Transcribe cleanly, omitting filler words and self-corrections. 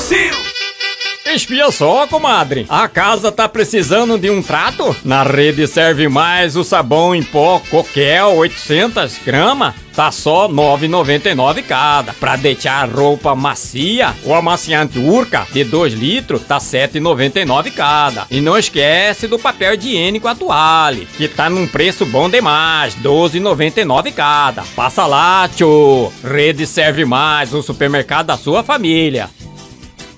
Espia só, comadre. A casa tá precisando de um trato? Na Rede Serve Mais o sabão em pó Coquel 800 gramas tá só R$ 9,99 cada. Pra deixar a roupa macia, o amaciante Urca de 2 litros tá R$ 7,99 cada. E não esquece do papel higiênico Atuale, que tá num preço bom demais, R$ 12,99 cada. Passa lá, tchô. Rede Serve Mais, o supermercado da sua família.